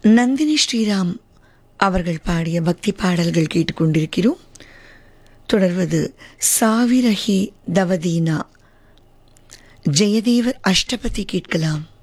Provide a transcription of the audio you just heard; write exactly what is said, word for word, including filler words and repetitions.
நந்தினி ஸ்ரீராம் அவர்கள் பாடிய பக்தி பாடல்கள் கேட்டுக்கொண்டிருக்கிறோம். தொடர்வது சாவிரஹி தவதீனா ஜெயதேவர் அஷ்டபதி கேட்கலாம்.